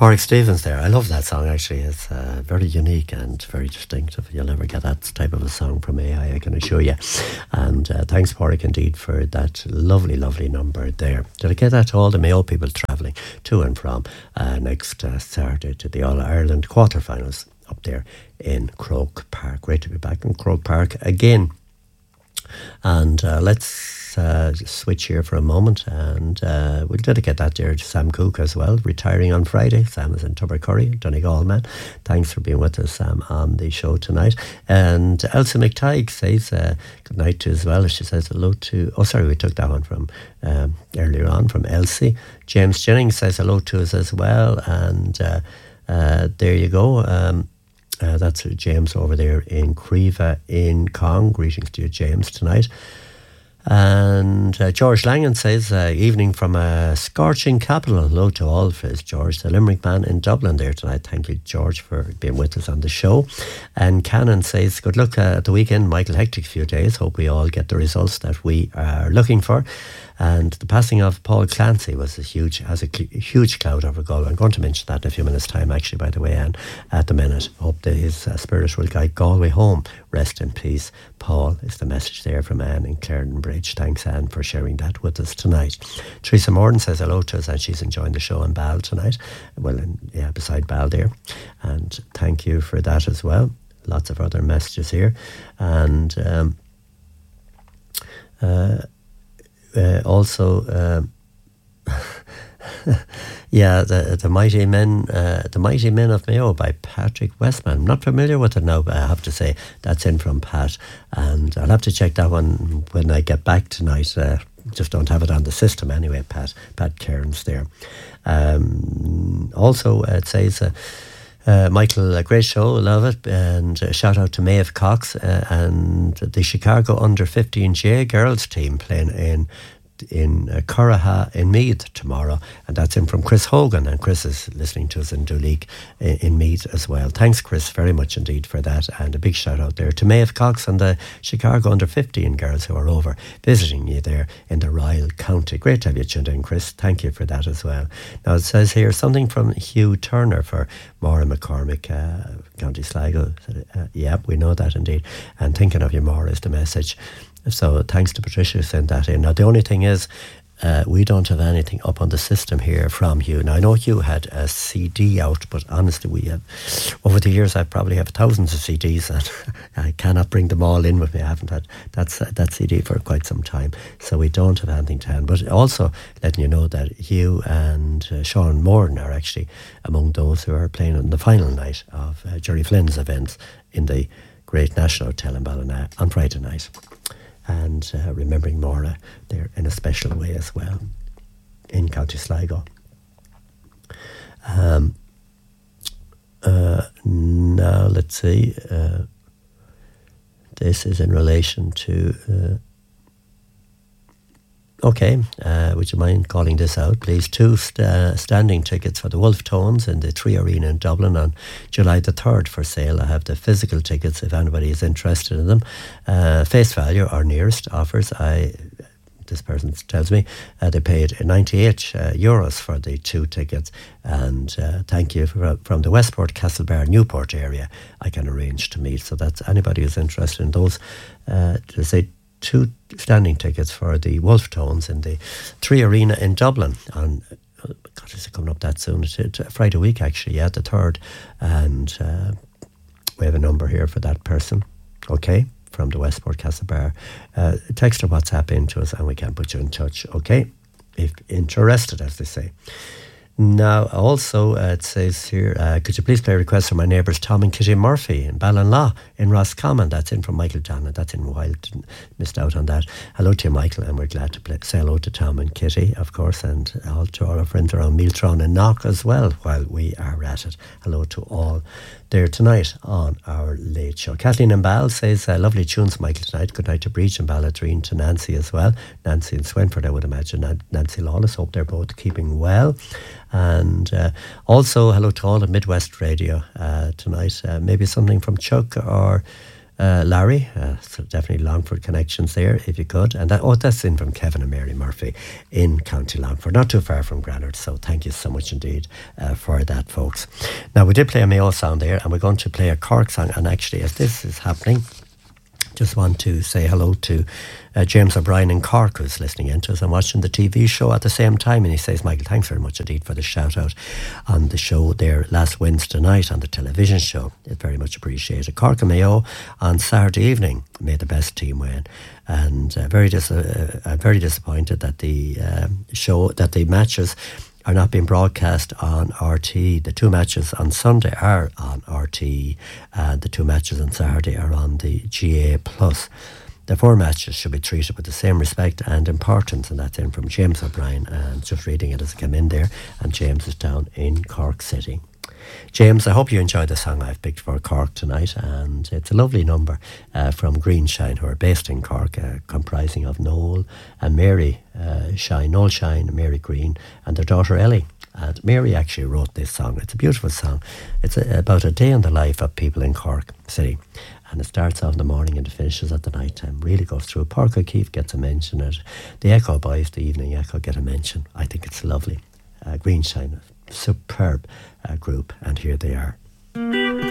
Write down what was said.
Pádraig Stevens there. I love that song actually. It's very unique and very distinctive. You'll never get that type of a song from AI, I can assure you. And thanks, Pádraig, indeed, for that lovely, lovely number there. Dedicate that to all the Mayo people travelling to and from next Saturday to the All-Ireland quarterfinals up there in Croke Park. Great to be back in Croke Park again. And let's switch here for a moment, and we'll dedicate that there to Sam Cooke as well, retiring on Friday. Sam is in Tubbercurry, Donegal man. Thanks for being with us, Sam, on the show tonight. And Elsa McTighe says good night to as well. She says hello to, we took that one from earlier on from Elsie. James Jennings says hello to us as well, and there you go. That's James over there in Creva in Cong. Greetings to you, James, tonight. And George Langan says, evening from a scorching capital. Hello to all of us, George, the Limerick man in Dublin there tonight. Thank you, George, for being with us on the show. And Cannon says, good luck at the weekend, Michael. Hectic few days. Hope we all get the results that we are looking for. And the passing of Paul Clancy has a huge cloud over Galway. I'm going to mention that in a few minutes' time, actually, by the way, and at the minute. Hope that his spirit will guide Galway home. Rest in peace, Paul, is the message there from Anne in Clarendon Bridge. Thanks, Anne, for sharing that with us tonight. Teresa Morden says hello to us, and she's enjoying the show in Ball tonight. Well, beside Ball there. And thank you for that as well. Lots of other messages here. And also, the mighty men of Mayo by Patrick Westman. I'm not familiar with it now, but I have to say that's in from Pat, and I'll have to check that one when I get back tonight. Just don't have it on the system anyway. Pat Cairns there. Also, it says. Michael, a great show, love it, and shout out to Maeve Cox and the Chicago under-15 girls team playing in Curraha in Meath tomorrow, and that's in from Chris Hogan, and Chris is listening to us in Duleek in Meath as well. Thanks, Chris, very much indeed for that, and a big shout out there to Maeve Cox and the Chicago under-15 girls who are over visiting you there in the Royal County. Great to have you tuned in, Chris. Thank you for that as well. Now it says here something from Hugh Turner for Maura McCormick, County Sligo. Yep, we know that indeed, and thinking of you, Maura, is the message. So thanks to Patricia who sent that in. Now the only thing is, we don't have anything up on the system here from Hugh. Now I know Hugh had a CD out, but honestly we have, over the years I probably have thousands of CDs and I cannot bring them all in with me. I haven't had that CD for quite some time, so we don't have anything to hand. But also letting you know that Hugh and Sean Moran are actually among those who are playing on the final night of Jerry Flynn's events in the Great National Hotel in Ballina on Friday night. And remembering Maura there in a special way as well in County Sligo. Now let's see. This is in relation to. Would you mind calling this out, please? 2 standing tickets for the Wolf Tones in the 3 Arena in Dublin on July the 3rd for sale. I have the physical tickets if anybody is interested in them. Face value, our nearest offers, this person tells me, they paid 98 euros for the 2 tickets. And thank you from the Westport, Castlebar, Newport area. I can arrange to meet. So that's anybody who's interested in those. To say 2 standing tickets for the Wolf Tones in the 3 Arena in Dublin on, God, is it coming up that soon? It's Friday week actually, the 3rd, and we have a number here for that person, okay, from the Westport Castlebar. Text or WhatsApp into us and we can put you in touch, okay, if interested, as they say. Now, also, it says here, could you please play a request for my neighbours Tom and Kitty Murphy in Ballinlaw in Roscommon? That's in from Michael Donna. That's in Wild. Missed out on that. Hello to you, Michael, and we're glad to say hello to Tom and Kitty, of course, and all to all our friends around Mealtron and Knock as well while we are at it. Hello to all there tonight on our late show. Kathleen and Ball says, lovely tunes, Michael, tonight. Good night to Breach and Balladreen, to Nancy as well. Nancy and Swinford, I would imagine. Nancy Lawless, hope they're both keeping well. And also hello to all of Midwest Radio tonight. Maybe something from Chuck or Larry, so definitely Longford connections there, if you could. And that's in from Kevin and Mary Murphy in County Longford, not too far from Granard. So thank you so much indeed for that, folks. Now, we did play a Mayo song there, and we're going to play a Cork song. And actually, as this is happening, just want to say hello to James O'Brien in Cork, who's listening in to us and watching the TV show at the same time. And he says, Michael, thanks very much indeed for the shout out on the show there last Wednesday night on the television show. It's very much appreciated. Cork and Mayo on Saturday evening. May the best team win. And I'm very disappointed that the matches are not being broadcast on RT. The two matches on Sunday are on RT, and the two matches on Saturday are on the GA+. The four matches should be treated with the same respect and importance, and that's in from James O'Brien, and just reading it as I came in there, and James is down in Cork City. James, I hope you enjoyed the song I've picked for Cork tonight, and it's a lovely number from Greenshine, who are based in Cork, comprising of Noel and Mary Shine, Noel Shine and Mary Green, and their daughter Ellie. And Mary actually wrote this song. It's a beautiful song. It's about a day in the life of people in Cork City, and it starts off in the morning and it finishes at the night time. Really goes through. Páirc Uí Chaoimh gets a mention. The Echo Boys, the Evening Echo, get a mention. I think it's lovely. Greenshine, superb group, and here they are.